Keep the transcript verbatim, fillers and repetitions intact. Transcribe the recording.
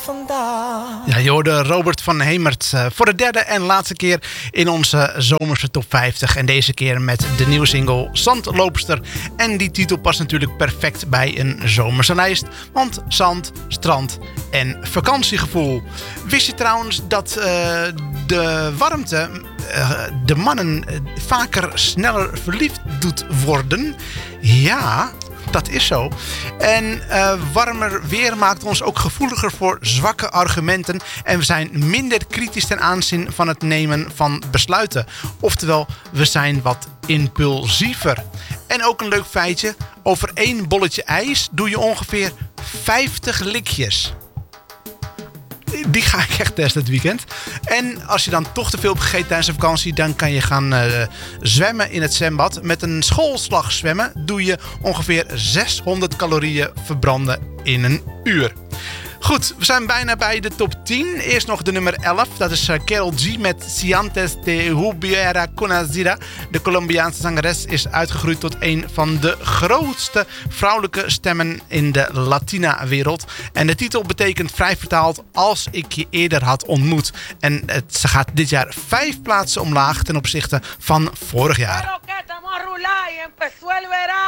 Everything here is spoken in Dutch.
vandaag. Ja, je hoorde Robert van Hemert uh, voor de derde en laatste keer in onze zomerse top vijftig. En deze keer met de nieuwe single Zandloopster. En die titel past natuurlijk perfect bij een zomerse lijst. Want zand, strand en vakantiegevoel. Wist je trouwens dat uh, de warmte uh, de mannen uh, vaker sneller verliefd doet worden? Ja... Dat is zo. En uh, warmer weer maakt ons ook gevoeliger voor zwakke argumenten. En we zijn minder kritisch ten aanzien van het nemen van besluiten. Oftewel, we zijn wat impulsiever. En ook een leuk feitje. Over één bolletje ijs doe je ongeveer vijftig likjes. Die ga ik echt testen het weekend. En als je dan toch te veel hebt gegeten tijdens de vakantie... dan kan je gaan uh, zwemmen in het zwembad. Met een schoolslag zwemmen doe je ongeveer zeshonderd calorieën verbranden in een uur. Goed, we zijn bijna bij de top tien. Eerst nog de nummer elf. Dat is uh, Karol G met Si Antes Te Hubiera Conocido. De Colombiaanse zangeres is uitgegroeid tot een van de grootste vrouwelijke stemmen in de Latina-wereld. En de titel betekent vrij vertaald Als ik je eerder had ontmoet. En het, ze gaat dit jaar vijf plaatsen omlaag ten opzichte van vorig jaar.